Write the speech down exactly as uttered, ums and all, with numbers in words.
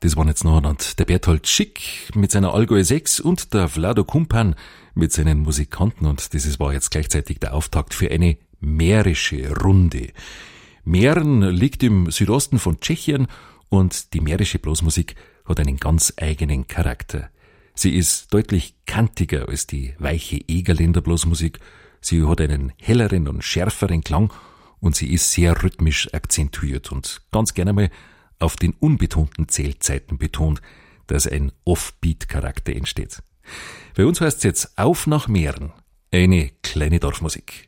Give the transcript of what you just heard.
Das waren jetzt noch der Berthold Schick mit seiner Allgäu sechs und der Vlado Kumpan mit seinen Musikanten, und das war jetzt gleichzeitig der Auftakt für eine mährische Runde. Mähren liegt im Südosten von Tschechien und die mährische Blasmusik hat einen ganz eigenen Charakter. Sie ist deutlich kantiger als die weiche Egerländer Blasmusik, sie hat einen helleren und schärferen Klang und sie ist sehr rhythmisch akzentuiert und ganz gerne mal auf den unbetonten Zählzeiten betont, dass ein Offbeat-Charakter entsteht. Bei uns heißt es jetzt Auf nach Mähren, eine kleine Dorfmusik.